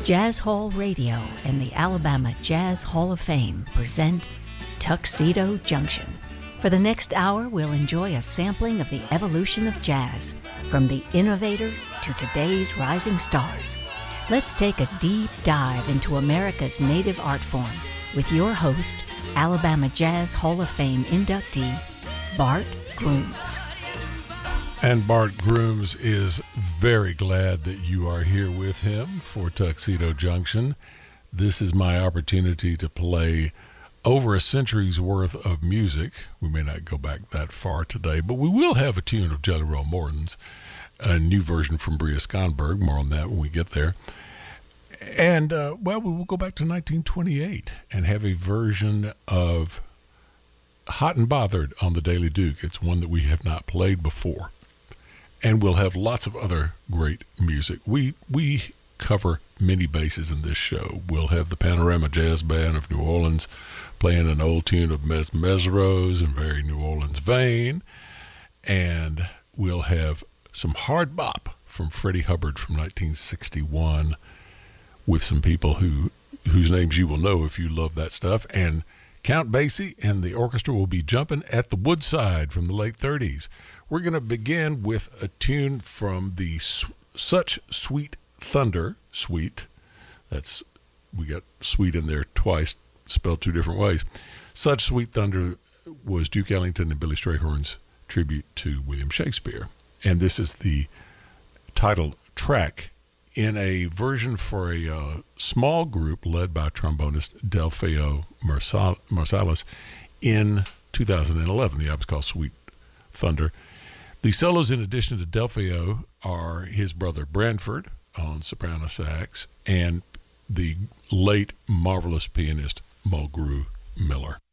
Jazz Hall Radio and the Alabama Jazz Hall of Fame present Tuxedo Junction. For the next hour, we'll enjoy a sampling of the evolution of jazz, from the innovators to today's rising stars. Let's take a deep dive into America's native art form with your host, Alabama Jazz Hall of Fame inductee, Bart Grooms. And Bart Grooms is very glad that you are here with him for Tuxedo Junction. This is my opportunity to play over a century's worth of music. We may not go back that far today, but we will have a tune of Jelly Roll Morton's, a new version from Bria Skonberg. More on that when we get there. And, we will go back to 1928 and have a version of Hot and Bothered on the Daily Duke. It's one that we have not played before. And we'll have lots of other great music. We cover many bases in this show. We'll have the Panorama Jazz Band of New Orleans playing an old tune of Mesmeros in very New Orleans vein. And we'll have some hard bop from Freddie Hubbard from 1961 with some people whose names you will know if you love that stuff. And Count Basie and the orchestra will be jumping at the Woodside from the late 30s. We're going to begin with a tune from the Such Sweet Thunder suite. We got sweet in there twice, spelled two different ways. Such Sweet Thunder was Duke Ellington and Billy Strayhorn's tribute to William Shakespeare. And this is the title track in a version for a small group led by trombonist Delfeo Marsalis in 2011. The album's called Sweet Thunder. The solos, in addition to Delfeo, are his brother Branford on soprano sax and the late marvelous pianist Mulgrew Miller.